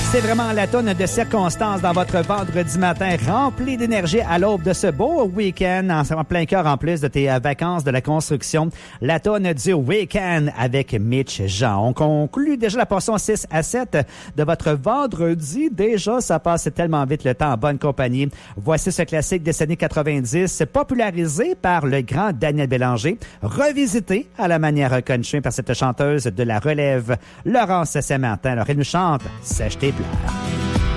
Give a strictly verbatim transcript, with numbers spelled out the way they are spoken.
C'est vraiment la tonne de circonstances dans votre vendredi matin rempli d'énergie à l'aube de ce beau week-end en plein cœur en plus de tes vacances de la construction. La tonne du week-end avec Mitch Jean. On conclut déjà la portion six à sept de votre vendredi. Déjà, ça passe tellement vite le temps en bonne compagnie. Voici ce classique des années quatre-vingt-dix popularisé par le grand Daniel Bélanger, revisité à la manière country par cette chanteuse de la relève, Laurence Saint-Martin. Alors, elle nous chante « Sèche tes pleurs ».